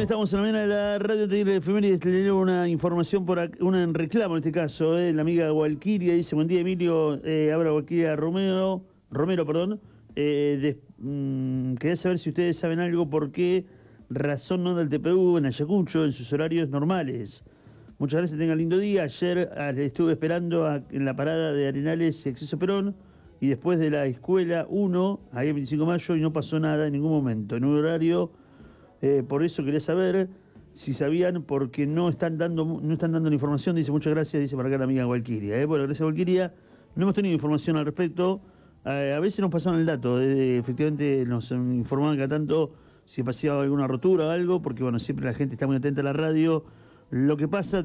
estamos en la mañana de la radio de Efemérides. Le leo una información un reclamo en este caso. La amiga Walquiria dice: buen día, Emilio. Habla Walquiria Romero, perdón. Quería saber si ustedes saben algo por qué razón no del TPU en Ayacucho en sus horarios normales. Muchas gracias, tengan lindo día. Ayer estuve esperando en la parada de Arenales y Acceso Perón y después de la escuela 1, ahí el 25 de mayo, y no pasó nada en ningún momento. En un horario, por eso quería saber si sabían, porque no están dando la información. Dice, muchas gracias, dice para acá la amiga Walquiria. Bueno, gracias Walquiria. No hemos tenido información al respecto. A veces nos pasaron el dato, efectivamente nos informaban cada tanto si pasaba alguna rotura o algo, porque bueno, siempre la gente está muy atenta a la radio. Lo que pasa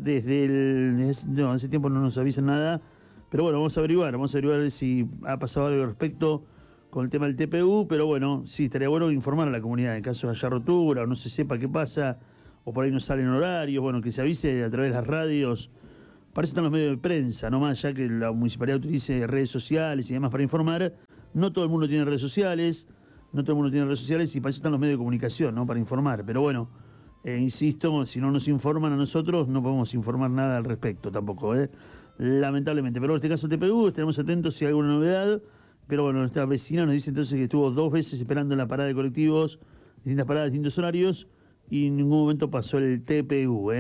hace tiempo no nos avisan nada, pero bueno, vamos a averiguar si ha pasado algo al respecto con el tema del TPU, pero bueno, sí, estaría bueno informar a la comunidad en caso de haya rotura o no se sepa qué pasa, o por ahí no salen horarios, bueno, que se avise a través de las radios. Para eso están los medios de prensa, no más, ya que la municipalidad utilice redes sociales y demás para informar. No todo el mundo tiene redes sociales, y para eso están los medios de comunicación, ¿no? Para informar, pero bueno, insisto, si no nos informan a nosotros, no podemos informar nada al respecto tampoco, lamentablemente. Pero en este caso TPU, estaremos atentos si hay alguna novedad. Pero bueno, nuestra vecina nos dice entonces que estuvo 2 veces esperando en la parada de colectivos, distintas paradas, distintos horarios, y en ningún momento pasó el TPU,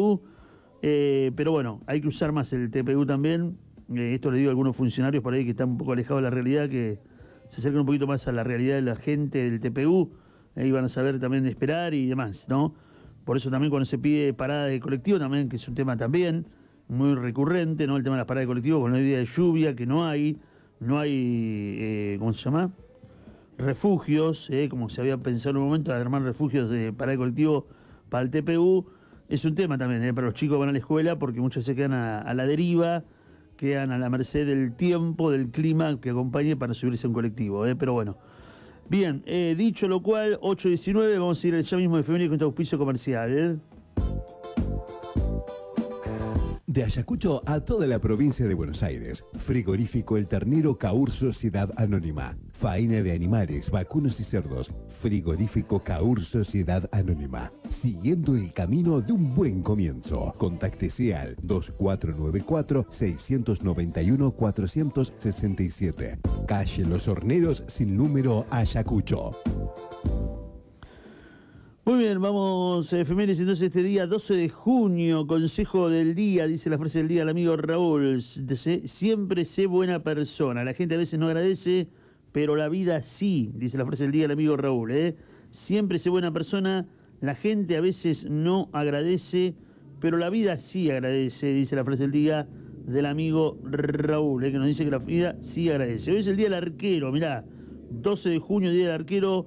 pero bueno, hay que usar más el TPU también. Esto le digo a algunos funcionarios por ahí que están un poco alejados de la realidad, que se acerquen un poquito más a la realidad de la gente del TPU, y van a saber también esperar y demás, ¿no? Por eso también cuando se pide parada de colectivo también, que es un tema también muy recurrente, ¿no? El tema de las paradas de colectivo, cuando hay día de lluvia, que no hay, ¿cómo se llama? Refugios, como se había pensado en un momento, de armar refugios de parada de colectivo para el TPU. Es un tema también, para los chicos que van a la escuela, porque muchos se quedan a la deriva, quedan a la merced del tiempo, del clima que acompañe para subirse a un colectivo, pero bueno. Bien, dicho lo cual, 8:19, vamos a ir ya mismo de femenino con este auspicio comercial. De Ayacucho a toda la provincia de Buenos Aires. Frigorífico El Ternero Caur Sociedad Anónima. Faena de animales, vacunos y cerdos. Frigorífico Caur Sociedad Anónima. Siguiendo el camino de un buen comienzo. Contáctese al 2494-691-467. Calle Los Horneros sin número, Ayacucho. Muy bien, vamos, efemérides, entonces este día 12 de junio, consejo del día, dice la frase del día el amigo Raúl: siempre sé buena persona. La gente a veces no agradece, pero la vida sí, dice la frase del día el amigo Raúl, Siempre sé buena persona, la gente a veces no agradece, pero la vida sí agradece, dice la frase del día del amigo Raúl, que nos dice que la vida sí agradece. Hoy es el día del arquero, mirá, 12 de junio, día del arquero.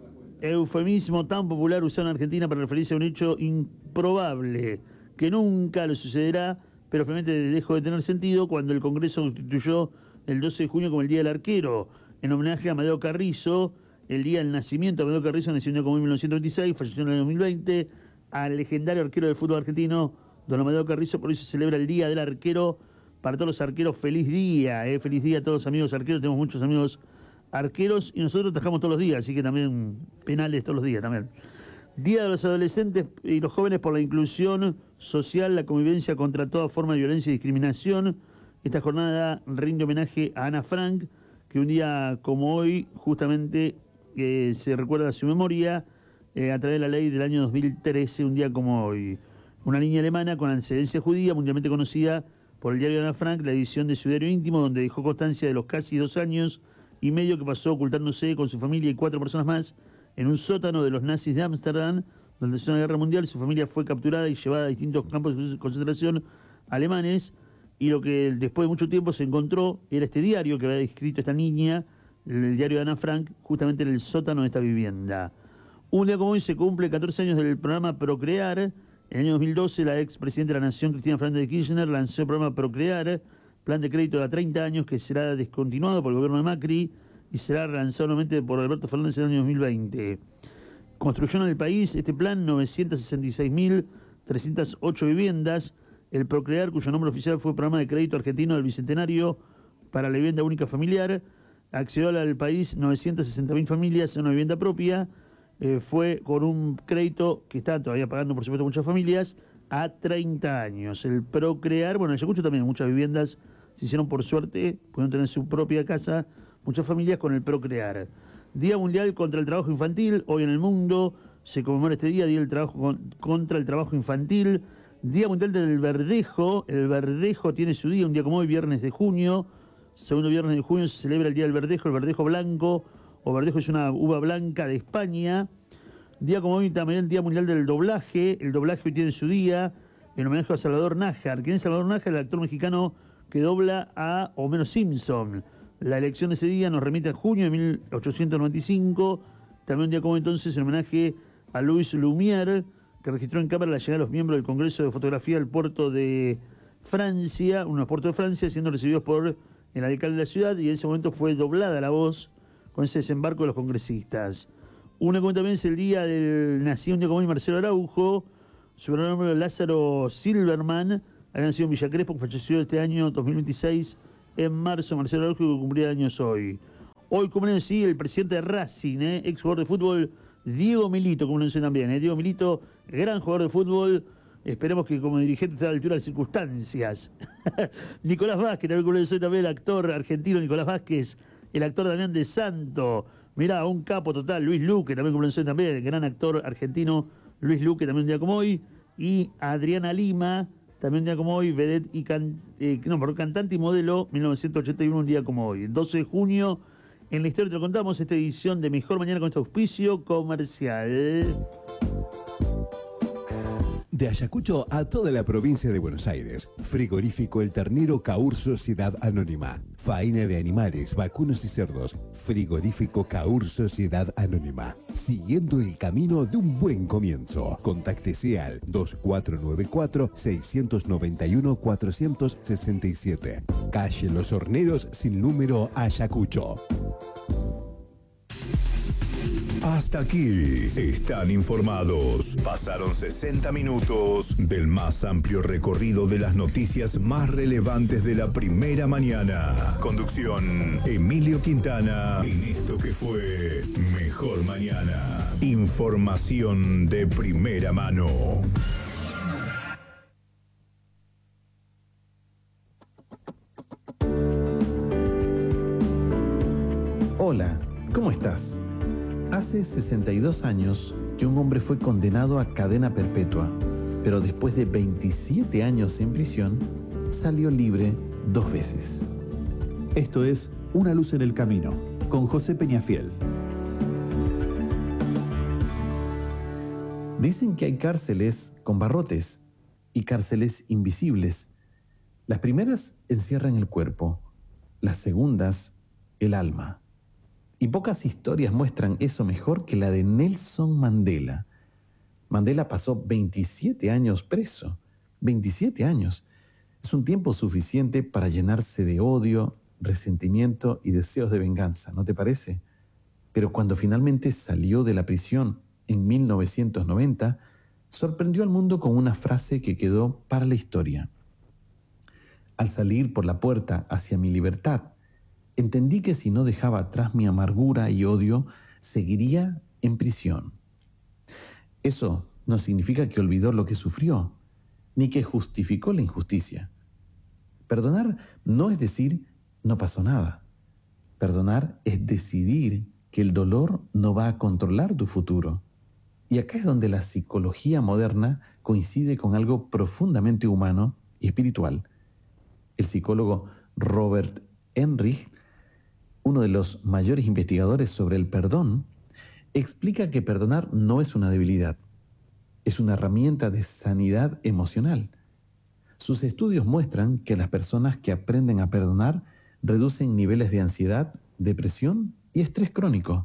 Eufemismo tan popular usado en Argentina para referirse a un hecho improbable que nunca le sucederá, pero finalmente dejó de tener sentido cuando el Congreso constituyó el 12 de junio como el Día del Arquero, en homenaje a Amadeo Carrizo, el día del nacimiento de Amadeo Carrizo, nació como en 1926, falleció en el 2020, al legendario arquero del fútbol argentino, don Amadeo Carrizo. Por eso se celebra el Día del Arquero. Para todos los arqueros, feliz día a todos los amigos arqueros, tenemos muchos amigos arqueros y nosotros trabajamos todos los días, así que también penales todos los días también. Día de los adolescentes y los jóvenes por la inclusión social, la convivencia contra toda forma de violencia y discriminación. Esta jornada rinde homenaje a Ana Frank, que un día como hoy justamente se recuerda su memoria a través de la ley del año 2013, un día como hoy. Una niña alemana con ascendencia judía, mundialmente conocida por el diario Ana Frank, la edición de su diario íntimo, donde dejó constancia de los casi 2 años y medio que pasó ocultándose con su familia y 4 personas más en un sótano de los nazis de Ámsterdam, donde en la Segunda Guerra Mundial su familia fue capturada y llevada a distintos campos de concentración alemanes, y lo que después de mucho tiempo se encontró era este diario que había escrito esta niña, el diario de Ana Frank, justamente en el sótano de esta vivienda. Un día como hoy se cumple 14 años del programa Procrear. En el año 2012 la expresidenta de la Nación, Cristina Fernández de Kirchner, lanzó el programa Procrear, plan de crédito de 30 años que será descontinuado por el gobierno de Macri y será relanzado nuevamente por Alberto Fernández en el año 2020. Construyó en el país este plan 966.308 viviendas. El Procrear, cuyo nombre oficial fue Programa de Crédito Argentino del Bicentenario para la Vivienda Única Familiar, accedió al país 960.000 familias a una vivienda propia. fue con un crédito que están todavía pagando, por supuesto, muchas familias, a 30 años. El Procrear, bueno, en Ayacucho también muchas viviendas se hicieron por suerte, pudieron tener su propia casa, muchas familias con el Procrear. Día Mundial contra el Trabajo Infantil, hoy en el mundo se conmemora este día, Día del Trabajo contra el Trabajo Infantil. Día Mundial del Verdejo, el verdejo tiene su día, un día como hoy, viernes de junio, segundo viernes de junio se celebra el Día del Verdejo, el verdejo blanco, o verdejo es una uva blanca de España. Día como hoy también el Día Mundial del Doblaje, el doblaje hoy tiene su día, en homenaje a Salvador Nájar. ¿Quién es Salvador Nájar? El actor mexicano que dobla a Homero Simpson. La elección de ese día nos remite a junio de 1895, también un día como entonces en homenaje a Louis Lumière, que registró en cámara la llegada de los miembros del Congreso de Fotografía al puerto de Francia, unos puertos de Francia, siendo recibidos por el alcalde de la ciudad, y en ese momento fue doblada la voz con ese desembarco de los congresistas. Uno como también es el día del nacido un día como hoy Marcelo Araujo, su gran nombre Lázaro Silverman, había nacido en Villa Crespo, falleció este año 2026 en marzo. Marcelo Araujo, que cumplía años hoy. Hoy cumpleaños sí el presidente de Racing, ex jugador de fútbol, Diego Milito, como lo dicen también. Diego Milito, gran jugador de fútbol. Esperemos que como dirigente esté a la altura de las circunstancias. Nicolás Vázquez, también como soy también el actor argentino Nicolás Vázquez, el actor Damián de Santo. Mirá, un capo total, Luis Luque, también como lo soy también, el gran actor argentino Luis Luque, también un día como hoy. Y Adriana Lima, también un día como hoy, vedette y cantante y modelo, 1981, un día como hoy. 12 de junio, en la historia te lo contamos, esta edición de Mejor Mañana con este auspicio comercial. De Ayacucho a toda la provincia de Buenos Aires. Frigorífico El Ternero Caur Sociedad Anónima. Faena de animales, vacunos y cerdos. Frigorífico Caur Sociedad Anónima. Siguiendo el camino de un buen comienzo. Contáctese al 2494-691-467. Calle Los Horneros sin número Ayacucho. Hasta aquí están informados. Pasaron 60 minutos del más amplio recorrido de las noticias más relevantes de la primera mañana. Conducción, Emilio Quintana, en esto que fue Mejor Mañana. Información de primera mano. Hola, ¿cómo estás? Hace 62 años que un hombre fue condenado a cadena perpetua, pero después de 27 años en prisión, salió libre 2 veces. Esto es Una luz en el camino, con José Peñafiel. Dicen que hay cárceles con barrotes y cárceles invisibles. Las primeras encierran el cuerpo, las segundas, el alma. Y pocas historias muestran eso mejor que la de Nelson Mandela. Mandela pasó 27 años preso. 27 años. Es un tiempo suficiente para llenarse de odio, resentimiento y deseos de venganza, ¿no te parece? Pero cuando finalmente salió de la prisión en 1990, sorprendió al mundo con una frase que quedó para la historia. Al salir por la puerta hacia mi libertad, entendí que si no dejaba atrás mi amargura y odio, seguiría en prisión. Eso no significa que olvidó lo que sufrió, ni que justificó la injusticia. Perdonar no es decir, no pasó nada. Perdonar es decidir que el dolor no va a controlar tu futuro. Y acá es donde la psicología moderna coincide con algo profundamente humano y espiritual. El psicólogo Robert Enrich, uno de los mayores investigadores sobre el perdón, explica que perdonar no es una debilidad, es una herramienta de sanidad emocional. Sus estudios muestran que las personas que aprenden a perdonar reducen niveles de ansiedad, depresión y estrés crónico.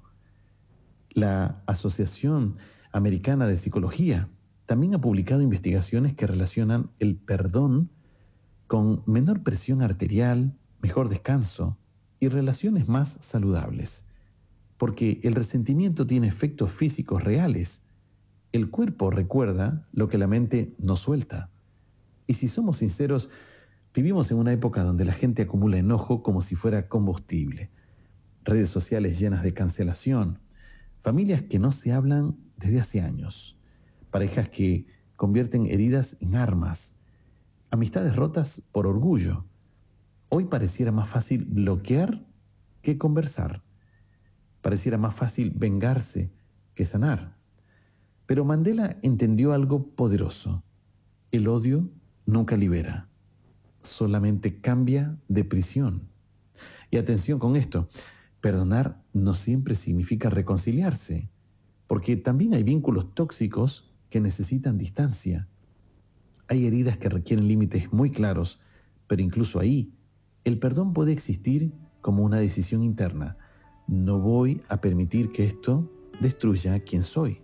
La Asociación Americana de Psicología también ha publicado investigaciones que relacionan el perdón con menor presión arterial, mejor descanso y relaciones más saludables. Porque el resentimiento tiene efectos físicos reales. El cuerpo recuerda lo que la mente no suelta. Y si somos sinceros, vivimos en una época donde la gente acumula enojo como si fuera combustible. Redes sociales llenas de cancelación, Familias que no se hablan desde hace años. Parejas que convierten heridas en armas. Amistades rotas por orgullo. Hoy pareciera más fácil bloquear que conversar. Pareciera más fácil vengarse que sanar. Pero Mandela entendió algo poderoso. El odio nunca libera, solamente cambia de prisión. Y atención con esto, perdonar no siempre significa reconciliarse, porque también hay vínculos tóxicos que necesitan distancia. Hay heridas que requieren límites muy claros, pero incluso ahí, el perdón puede existir como una decisión interna. No voy a permitir que esto destruya quién soy.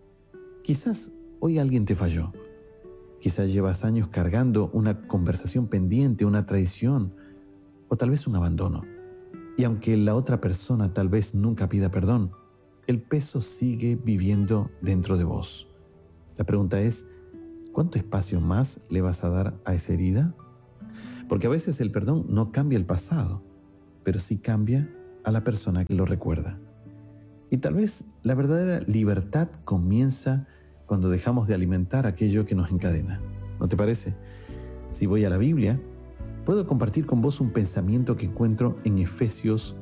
Quizás hoy alguien te falló. Quizás llevas años cargando una conversación pendiente, una traición o tal vez un abandono. Y aunque la otra persona tal vez nunca pida perdón, el peso sigue viviendo dentro de vos. La pregunta es, ¿cuánto espacio más le vas a dar a esa herida? Porque a veces el perdón no cambia el pasado, pero sí cambia a la persona que lo recuerda. Y tal vez la verdadera libertad comienza cuando dejamos de alimentar aquello que nos encadena. ¿No te parece? Si voy a la Biblia, puedo compartir con vos un pensamiento que encuentro en Efesios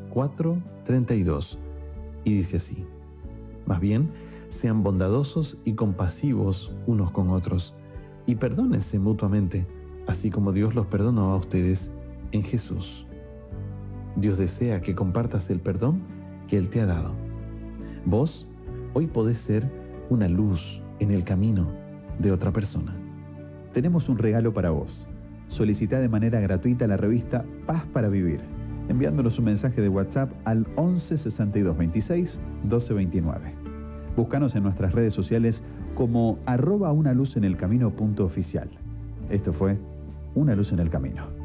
4:32 y dice así: más bien, sean bondadosos y compasivos unos con otros y perdónense mutuamente, así como Dios los perdonó a ustedes en Jesús. Dios desea que compartas el perdón que Él te ha dado. Vos hoy podés ser una luz en el camino de otra persona. Tenemos un regalo para vos. Solicita de manera gratuita la revista Paz para Vivir, enviándonos un mensaje de WhatsApp al 11 62 26 12 29. Búscanos en nuestras redes sociales como @unaluzenelcamino.oficial. Esto fue Una Luz en el Camino.